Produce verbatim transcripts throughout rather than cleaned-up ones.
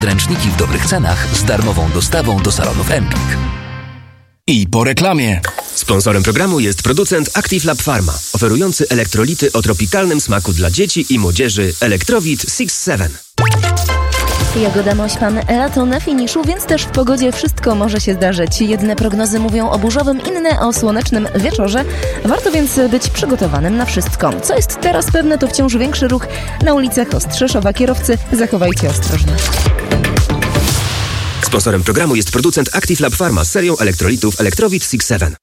Ręczniki w dobrych cenach z darmową dostawą do salonów Empik. I po reklamie. Sponsorem programu jest producent Active Lab Pharma, oferujący elektrolity o tropikalnym smaku dla dzieci i młodzieży Electrowit six seven. Jagoda Mośpan, lato na finiszu, więc też w pogodzie wszystko może się zdarzyć. Jedne prognozy mówią o burzowym, inne o słonecznym wieczorze. Warto więc być przygotowanym na wszystko. Co jest teraz pewne, to wciąż większy ruch na ulicach Ostrzeszowa. Kierowcy, zachowajcie ostrożność. Sponsorem programu jest producent Active Lab Pharma z serią elektrolitów Electrowit six seven.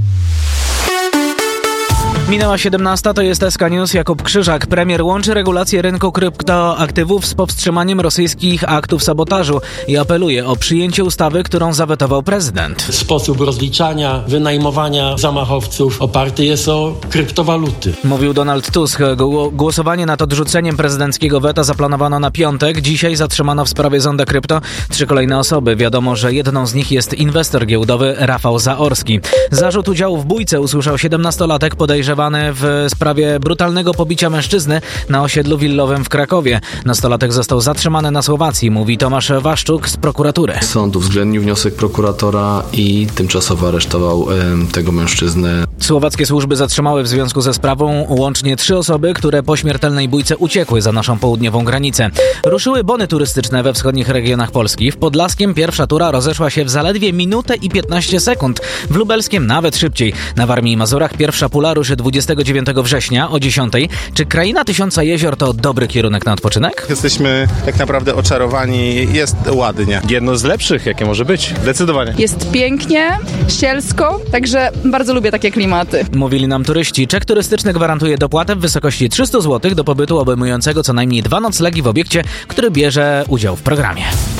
Minęła siedemnasta, to jest S K News. Jakub Krzyżak. Premier łączy regulacje rynku kryptoaktywów z powstrzymaniem rosyjskich aktów sabotażu i apeluje o przyjęcie ustawy, którą zawetował prezydent. Sposób rozliczania, wynajmowania zamachowców oparty jest o kryptowaluty. Mówił Donald Tusk. Głosowanie nad odrzuceniem prezydenckiego weta zaplanowano na piątek. Dzisiaj zatrzymano w sprawie Zonda Krypto trzy kolejne osoby. Wiadomo, że jedną z nich jest inwestor giełdowy Rafał Zaorski. Zarzut udziału w bójce usłyszał siedemnastolatek podejrzewany w sprawie brutalnego pobicia mężczyzny na osiedlu willowym w Krakowie. Nastolatek został zatrzymany na Słowacji, mówi Tomasz Waszczuk z prokuratury. Sąd uwzględnił wniosek prokuratora i tymczasowo aresztował e, tego mężczyznę. Słowackie służby zatrzymały w związku ze sprawą łącznie trzy osoby, które po śmiertelnej bójce uciekły za naszą południową granicę. Ruszyły bony turystyczne we wschodnich regionach Polski. W Podlaskiem pierwsza tura rozeszła się w zaledwie minutę i piętnaście sekund. W Lubelskiem nawet szybciej. Na Warmii i Mazurach pierwsza pula ruszy dwudziestego dziewiątego września o dziesiątej. Czy Kraina Tysiąca Jezior to dobry kierunek na odpoczynek? Jesteśmy tak naprawdę oczarowani. Jest ładnie. Jedno z lepszych, jakie może być. Zdecydowanie. Jest pięknie, sielsko, także bardzo lubię takie klimaty. Mówili nam turyści. Czek turystyczny gwarantuje dopłatę w wysokości trzysta złotych do pobytu obejmującego co najmniej dwa noclegi w obiekcie, który bierze udział w programie.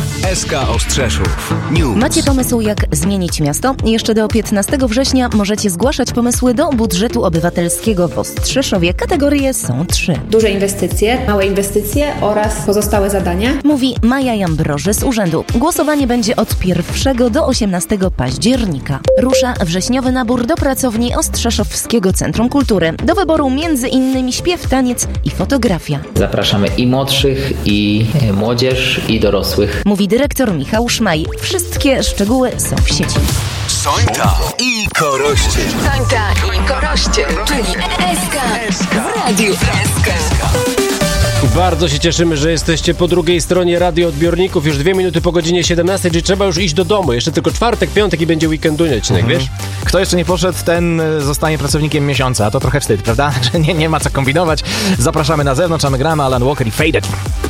S K Ostrzeszów News. Macie pomysł, jak zmienić miasto? Jeszcze do piętnastego września możecie zgłaszać pomysły do budżetu obywatelskiego w Ostrzeszowie. Kategorie są trzy. Duże inwestycje, małe inwestycje oraz pozostałe zadania. Mówi Maja Jambroży z urzędu. Głosowanie będzie od pierwszego do osiemnastego października. Rusza wrześniowy nabór do pracowni Ostrzeszowskiego Centrum Kultury. Do wyboru między innymi śpiew, taniec i fotografia. Zapraszamy i młodszych, i młodzież, i dorosłych. Mówi dyrektor Michał Szmaj. Wszystkie szczegóły są w sieci. Sońta i Koroście. Sońta i Koroście, czyli S K w Radiu S K. Bardzo się cieszymy, że jesteście po drugiej stronie radioodbiorników. Już dwie minuty po godzinie siedemnastej, czyli trzeba już iść do domu. Jeszcze tylko czwartek, piątek i będzie weekendunia, Cinek, mhm. wiesz? Kto jeszcze nie poszedł, ten zostanie pracownikiem miesiąca. To trochę wstyd, prawda? Że nie, nie ma co kombinować. Zapraszamy na zewnątrz, a my gramy Alan Walker i Faded.